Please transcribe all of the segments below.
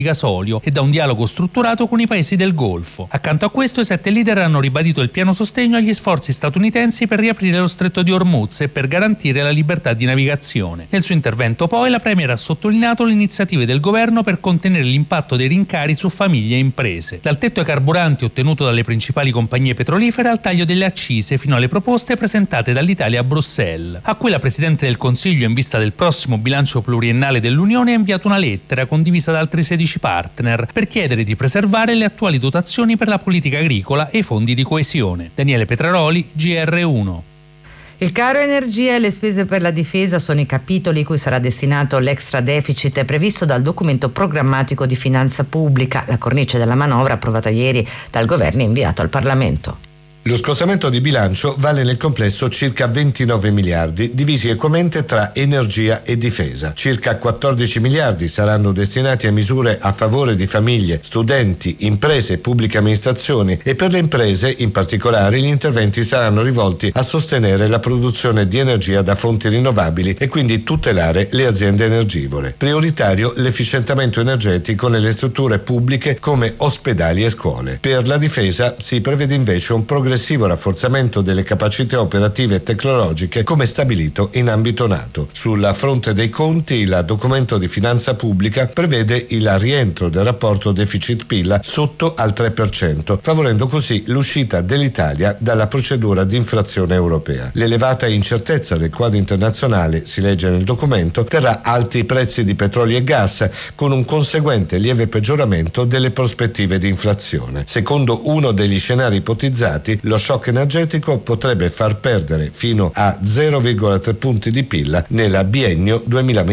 gasolio e da un dialogo strutturato con i paesi del Golfo. Accanto a questo, i 7 leader hanno ribadito il pieno sostegno agli sforzi statunitensi per riaprire lo stretto di Hormuz e per garantire la libertà di navigazione. Nel suo intervento poi la Premier ha sottolineato le iniziative del governo per contenere l'impatto dei rincari su famiglie e imprese. Dal tetto ai carburanti ottenuto dalle principali compagnie petrolifere al taglio delle accise fino alle proposte presentate dall'Italia a Bruxelles, a cui la Presidente del Consiglio, in vista del prossimo bilancio pluriennale dell'Unione, ha inviato una lettera condivisa da altri 16 partner per chiedere di preservare le attuali dotazioni per la politica agricola e i fondi di coesione. Daniele Petraroli, GR1. Il caro energia e le spese per la difesa sono i capitoli cui sarà destinato l'extra deficit previsto dal documento programmatico di finanza pubblica, la cornice della manovra approvata ieri dal governo e inviato al Parlamento. Lo scostamento di bilancio vale nel complesso circa 29 miliardi, divisi equamente tra energia e difesa. Circa 14 miliardi saranno destinati a misure a favore di famiglie, studenti, imprese e pubbliche amministrazioni, e per le imprese in particolare gli interventi saranno rivolti a sostenere la produzione di energia da fonti rinnovabili e quindi tutelare le aziende energivore. Prioritario l'efficientamento energetico nelle strutture pubbliche come ospedali e scuole. Per la difesa si prevede invece un progressivo rafforzamento delle capacità operative e tecnologiche come stabilito in ambito NATO. Sul fronte dei conti, il documento di finanza pubblica prevede il rientro del rapporto deficit-PIL sotto al 3%, favorendo così l'uscita dell'Italia dalla procedura di infrazione europea. L'elevata incertezza del quadro internazionale, si legge nel documento, terrà alti i prezzi di petrolio e gas, con un conseguente lieve peggioramento delle prospettive di inflazione. Secondo uno degli scenari ipotizzati, lo shock energetico potrebbe far perdere fino a 0,3 punti di PIL nel biennio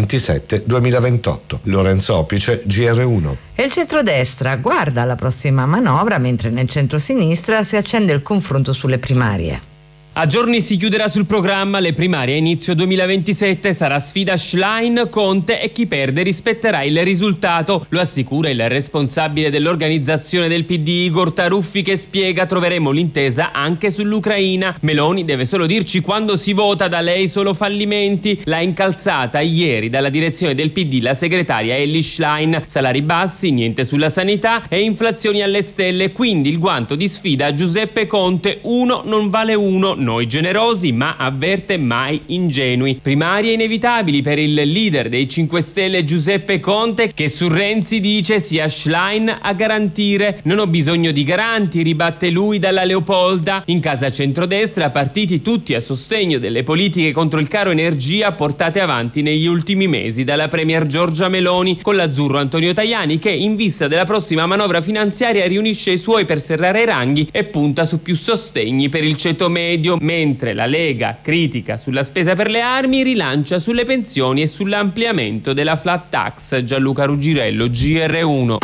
2027-2028. Lorenzo Opice, GR1. E il centrodestra guarda alla prossima manovra, mentre nel centrosinistra si accende il confronto sulle primarie. A giorni si chiuderà sul programma le primarie a inizio 2027, sarà sfida Schlein, Conte e chi perde rispetterà il risultato, lo assicura il responsabile dell'organizzazione del PD Igor Taruffi, che spiega: troveremo l'intesa anche sull'Ucraina. Meloni deve solo dirci quando si vota, da lei solo fallimenti. L'ha incalzata ieri dalla direzione del PD la segretaria Elly Schlein: salari bassi, niente sulla sanità e inflazioni alle stelle, quindi il guanto di sfida a Giuseppe Conte, uno non vale uno. Noi generosi, ma avverte mai ingenui. Primarie inevitabili per il leader dei 5 Stelle Giuseppe Conte, che su Renzi dice sia Schlein a garantire. Non ho bisogno di garanti, ribatte lui dalla Leopolda. In casa centrodestra, partiti tutti a sostegno delle politiche contro il caro energia portate avanti negli ultimi mesi dalla premier Giorgia Meloni, con l'azzurro Antonio Tajani, che in vista della prossima manovra finanziaria riunisce i suoi per serrare i ranghi e punta su più sostegni per il ceto medio, mentre la Lega critica sulla spesa per le armi, rilancia sulle pensioni e sull'ampliamento della flat tax. Gianluca Ruggirello, GR1.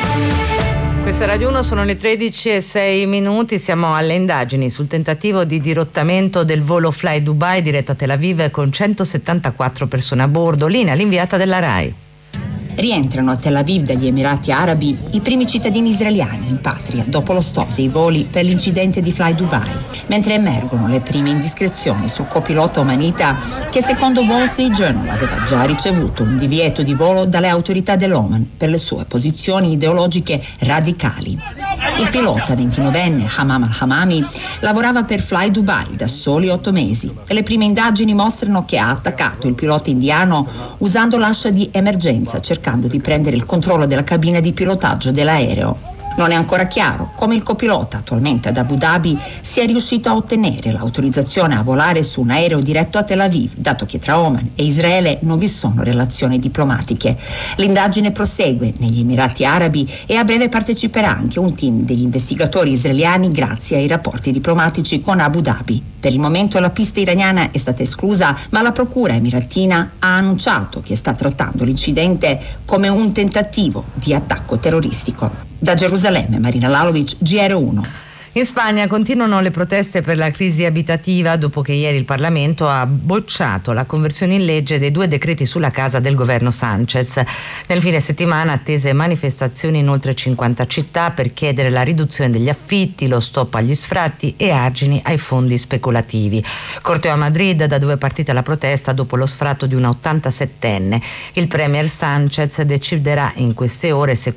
Questa Radio 1, sono le 13:06, siamo alle indagini sul tentativo di dirottamento del volo Fly Dubai diretto a Tel Aviv con 174 persone a bordo, linea l'inviata della RAI. Rientrano a Tel Aviv dagli Emirati Arabi i primi cittadini israeliani in patria dopo lo stop dei voli per l'incidente di Fly Dubai, mentre emergono le prime indiscrezioni sul copilota omanita che secondo Wall Street Journal aveva già ricevuto un divieto di volo dalle autorità dell'Oman per le sue posizioni ideologiche radicali. Il pilota 29enne Hamam al-Hamami lavorava per Fly Dubai da soli 8 mesi e le prime indagini mostrano che ha attaccato il pilota indiano usando l'ascia di emergenza, cercando di prendere il controllo della cabina di pilotaggio dell'aereo. Non è ancora chiaro come il copilota, attualmente ad Abu Dhabi, sia riuscito a ottenere l'autorizzazione a volare su un aereo diretto a Tel Aviv, dato che tra Oman e Israele non vi sono relazioni diplomatiche. L'indagine prosegue negli Emirati Arabi e a breve parteciperà anche un team degli investigatori israeliani grazie ai rapporti diplomatici con Abu Dhabi. Per il momento la pista iraniana è stata esclusa, ma la procura emiratina ha annunciato che sta trattando l'incidente come un tentativo di attacco terroristico. Da Gerusalemme, Marina Lalovic, GR1. In Spagna continuano le proteste per la crisi abitativa dopo che ieri il Parlamento ha bocciato la conversione in legge dei 2 decreti sulla casa del governo Sanchez. Nel fine settimana attese manifestazioni in oltre 50 città per chiedere la riduzione degli affitti, lo stop agli sfratti e argini ai fondi speculativi. Corteo a Madrid, da dove è partita la protesta dopo lo sfratto di una 87enne. Il premier Sanchez deciderà in queste ore se